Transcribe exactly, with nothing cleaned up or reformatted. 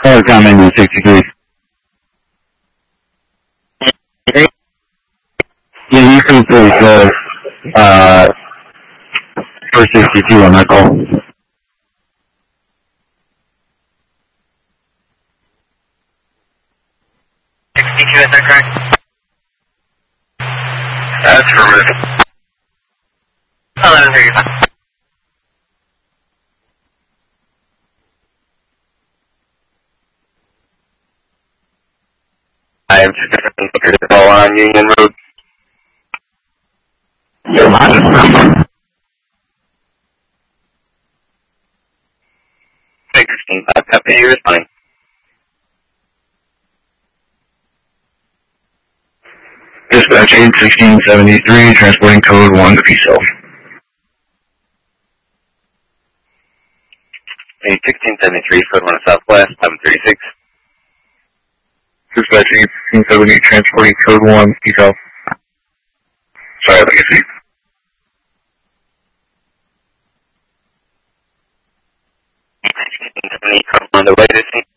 Oh, comment in sixty-three. Yeah, you can pretty close. Uh, for sixty-two on that call. sixty-two, is that correct? That's affirmative. eleven thirty-five. I am just call on Union Road. Your line. sixteen, five, copy, you're responding. Dispatch eight sixteen seventy-three, transporting code one to P C E L. eight sixteen seventy-three, code one Southwest, eleven thirty-six. Dispatch eight sixteen seventy, transporting code one, P C E L. Sorry, Legacy. eight sixteen seventy, code one, the latest.